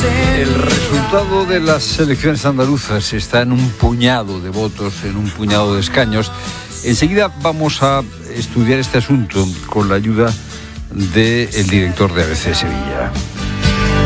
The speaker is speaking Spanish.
El resultado de las elecciones andaluzas está en un puñado de votos, en un puñado de escaños. Enseguida vamos a estudiar este asunto con la ayuda del director de ABC Sevilla.